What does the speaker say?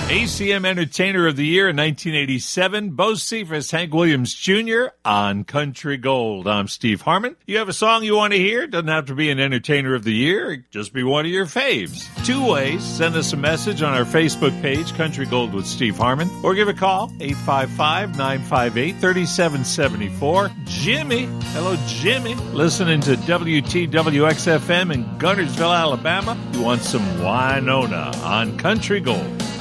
ACM Entertainer of the Year in 1987, Bo Cephas, Hank Williams Jr. on Country Gold. I'm Steve Harmon. You have a song you want to hear? Doesn't have to be an Entertainer of the Year. It just be one of your faves. Two ways. Send us a message on our Facebook page, Country Gold with Steve Harmon, or give a call, 855-958-3774. Jimmy. Hello, Jimmy. Listening to WTWX-FM in Guntersville, Alabama. You want some Winona on Country Gold.